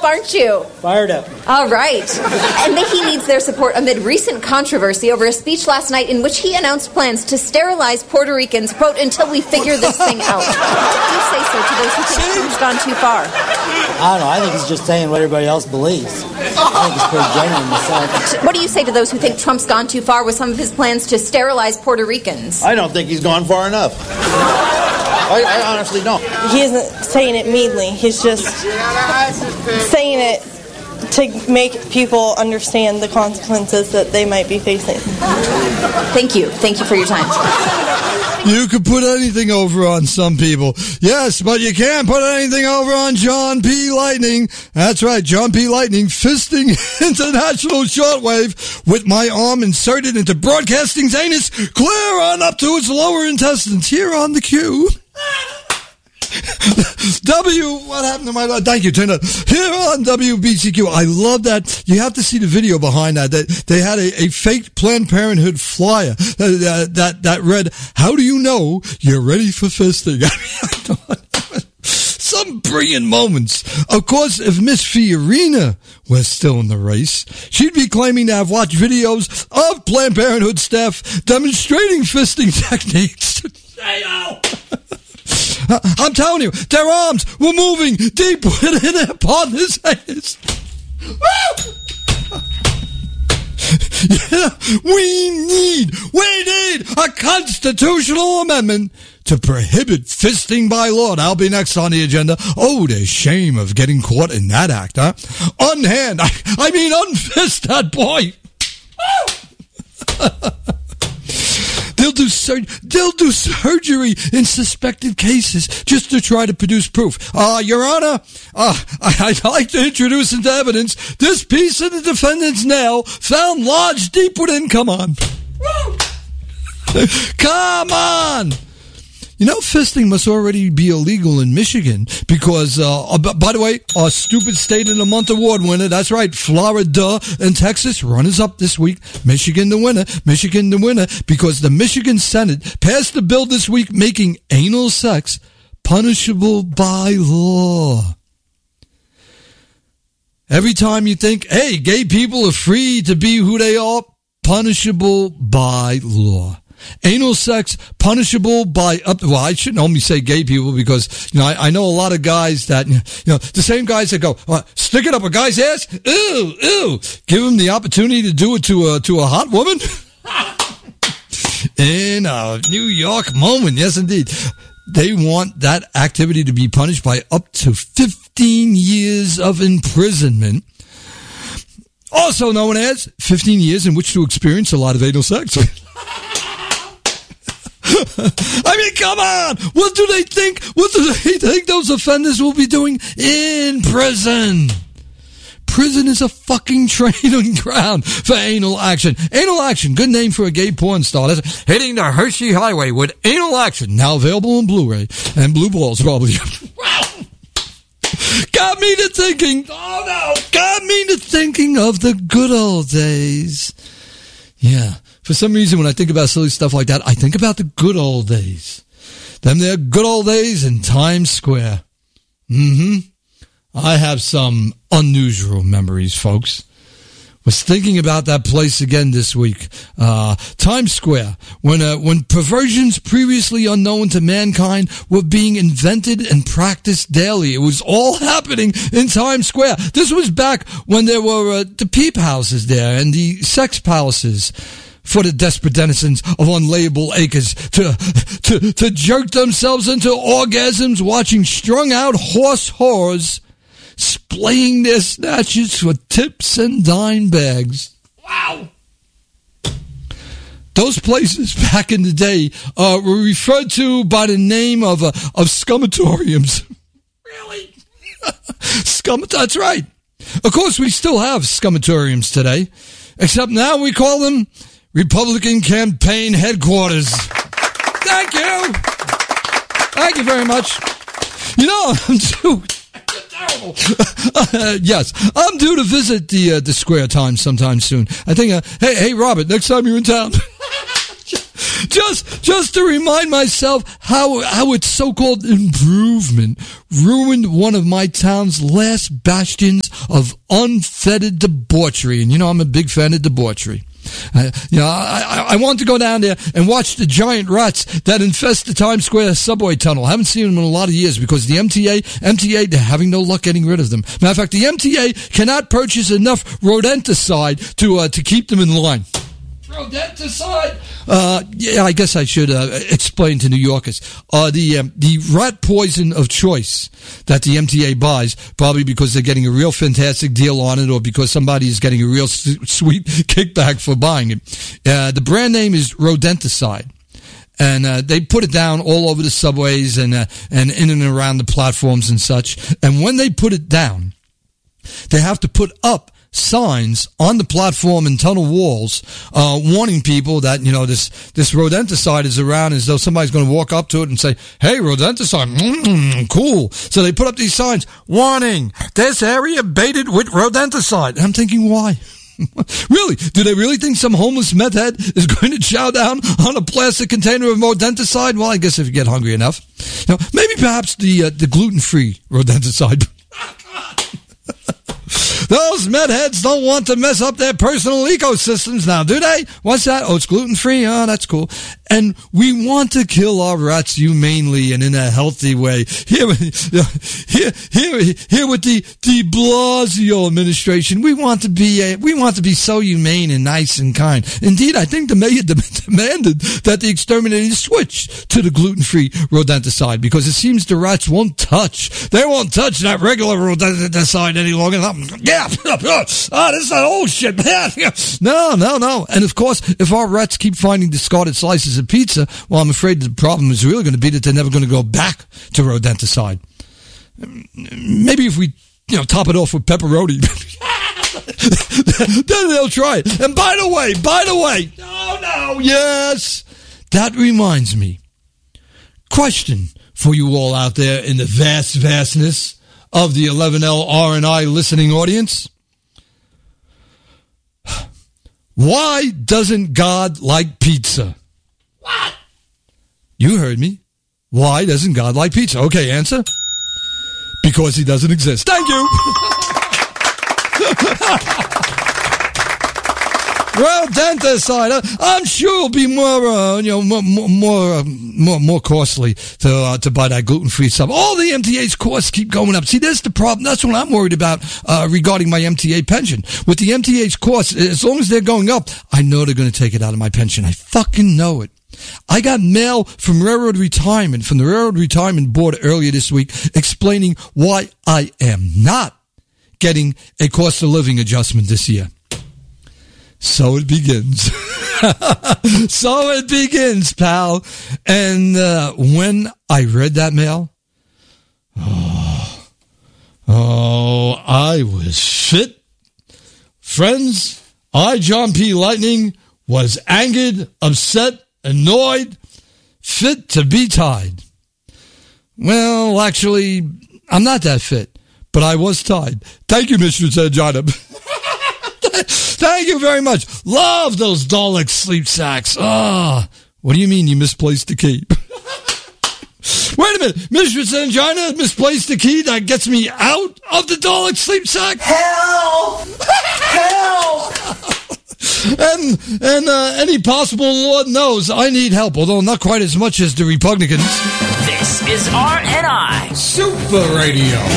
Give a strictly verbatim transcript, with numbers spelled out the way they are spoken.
aren't you? Fired up. All right. And that he needs their support amid recent controversy over a speech last night in which he announced plans to sterilize Puerto Ricans, quote, until we figure this thing out. What do you say, sir, to those who think Trump's gone too far? I don't know. I think he's just saying what everybody else believes. I think it's pretty genuine myself. What do you say to those who think Trump's gone too far with some of his plans to sterilize Puerto Ricans? I don't think he's gone far enough. I, I honestly don't. He isn't saying it meanly. He's just saying it to make people understand the consequences that they might be facing. Thank you. Thank you for your time. You could put anything over on some people. Yes, but you can't put anything over on John P. Lightning. That's right, John P. Lightning fisting international shortwave with my arm inserted into broadcasting's anus, clear on up to its lower intestines. Here on the Q. W, what happened to my life? Thank you, Tina. Here on W B C Q. I love that. You have to see the video behind that. They, they had a, a fake Planned Parenthood flyer that, that, that read, "How do you know you're ready for fisting?" Some brilliant moments. Of course, if Miss Fiorina was still in the race, she'd be claiming to have watched videos of Planned Parenthood staff demonstrating fisting techniques. I'm telling you, their arms were moving deep within their partner's hands. Yeah, we need, we need a constitutional amendment to prohibit fisting by law. That'll be next on the agenda. Oh, the shame of getting caught in that act, huh? Unhand, I, I mean unfist that boy. They'll do sur- they'll do surgery in suspected cases just to try to produce proof. Uh, Your Honor, uh, I- I'd like to introduce into evidence this piece of the defendant's nail found lodged deep within. Come on. Come on. You know, fisting must already be illegal in Michigan because, uh, by the way, our Stupid State of the Month award winner, that's right, Florida and Texas, runners up this week. Michigan the winner, Michigan the winner, because the Michigan Senate passed a bill this week making anal sex punishable by law. Every time you think, hey, gay people are free to be who they are, punishable by law. Anal sex punishable by up. Well, I shouldn't only say gay people because you know I, I know a lot of guys that you know the same guys that go uh, stick it up a guy's ass. Ew, ew. Give him the opportunity to do it to a to a hot woman. In a New York moment, yes, indeed. They want that activity to be punished by up to fifteen years of imprisonment. Also known as fifteen years in which to experience a lot of anal sex. I mean, come on! What do they think? What do they think those offenders will be doing in prison? Prison is a fucking training ground for anal action. Anal Action, good name for a gay porn star. That's hitting the Hershey Highway with Anal Action, now available on Blu-ray and Blue Balls, probably. Got me to thinking. Oh no! Got me to thinking of the good old days. Yeah. For some reason, when I think about silly stuff like that, I think about the good old days. Them there good old days in Times Square. Mm-hmm. I have some unusual memories, folks. Was thinking about that place again this week. Uh, Times Square, when, uh, when perversions previously unknown to mankind were being invented and practiced daily. It was all happening in Times Square. This was back when there were uh, the peep houses there and the sex palaces for the desperate denizens of unlayable acres to, to, to jerk themselves into orgasms watching strung out horse whores splaying their snatches for tips and dime bags. Wow. Those places back in the day uh, were referred to by the name of, uh, of scumatoriums. Really? Scum, that's right. Of course, we still have scumatoriums today, except now we call them Republican campaign headquarters. Thank you. Thank you very much. You know, I'm due. Terrible. uh, yes, I'm due to visit the uh, the Square Times sometime soon. I think. Uh, hey, hey, Robert. Next time you're in town, just just to remind myself how how its so-called improvement ruined one of my town's last bastions of unfettered debauchery. And you know, I'm a big fan of debauchery. Uh, you know, I, I, I want to go down there and watch the giant rats that infest the Times Square subway tunnel. I haven't seen them in a lot of years because the M T A, M T A, they're having no luck getting rid of them. Matter of fact, the M T A cannot purchase enough rodenticide to uh, to keep them in line. Rodenticide? Uh, yeah, I guess I should uh, explain to New Yorkers. Uh, the um, the rat poison of choice that the M T A buys, probably because they're getting a real fantastic deal on it or because somebody is getting a real s- sweet kickback for buying it. Uh, the brand name is Rodenticide. And uh, they put it down all over the subways and uh, and in and around the platforms and such. And when they put it down, they have to put up signs on the platform and tunnel walls, uh, warning people that, you know, this, this rodenticide is around, as though somebody's going to walk up to it and say, hey, rodenticide, mm, cool. So they put up these signs, warning, this area baited with rodenticide. And I'm thinking, why? Really? Do they really think some homeless meth head is going to chow down on a plastic container of rodenticide? Well, I guess if you get hungry enough. Now, maybe perhaps the, uh, the gluten-free rodenticide. Those med heads don't want to mess up their personal ecosystems now, do they? What's that? Oh, it's gluten-free? Oh, that's cool. And we want to kill our rats humanely and in a healthy way. Here, here, here, here with the de Blasio administration, we want to be a, we want to be so humane and nice and kind. Indeed, I think the mayor de- demanded that the exterminators switch to the gluten-free rodenticide because it seems the rats won't touch. They won't touch that regular rodenticide any longer. Yeah, oh, this is that old shit, man. No, no, no. And of course, if our rats keep finding discarded slices of pizza, well, I'm afraid the problem is really going to be that they're never going to go back to rodenticide. Maybe if we, you know, top it off with pepperoni, then they'll try it. And by the way, by the way, oh no, yes, that reminds me. Question for you all out there in the vast vastness of the eleven L R and I listening audience. Why doesn't God like pizza? What? You heard me. Why doesn't God like pizza? Okay, answer. Because he doesn't exist. Thank you. Rodenticide. I'm sure it'll be more, uh, you know, more, more, uh, more, more costly to uh, to buy that gluten-free stuff. All the M T A's costs keep going up. See, that's the problem. That's what I'm worried about uh, regarding my M T A pension. With the M T A's costs, as long as they're going up, I know they're going to take it out of my pension. I fucking know it. I got mail from Railroad Retirement, from the Railroad Retirement Board earlier this week, explaining why I am not getting a cost of living adjustment this year. So it begins. So it begins, pal. And uh, when I read that mail, oh, oh, I was shit. Friends, I, John P. Lightning, was angered, upset, annoyed, fit to be tied. Well, actually, I'm not that fit, but I was tied. Thank you, Mister Sanjana. Thank you very much. Love those Dalek sleep sacks. Ah, oh, what do you mean you misplaced the key? Wait a minute. Mister Sanjana misplaced the key that gets me out of the Dalek sleep sack? Help! Help! And and uh, any possible Lord knows I need help, although not quite as much as the Republicans. This is R and I Super Radio.